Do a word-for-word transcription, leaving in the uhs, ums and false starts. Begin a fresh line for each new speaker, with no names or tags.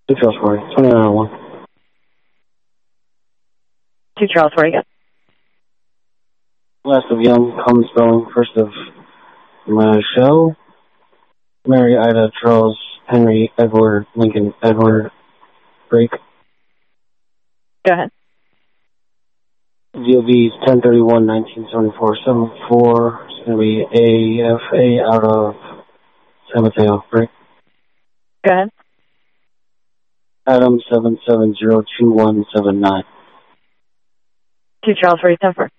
Two Charles forty, twenty-nine oh one.
Two Charles forty, go.
Last of Young, common spelling, first of Michelle, Mary, Ida, Charles, Henry, Edward, Lincoln, Edward, Break.
Go ahead.
D O V ten thirty-one nineteen seventy-four seven four. It's going to be A F A out of San Mateo. Break.
Go ahead.
Adam seven seven zero two one seven nine.
Two Charles forty, ten four.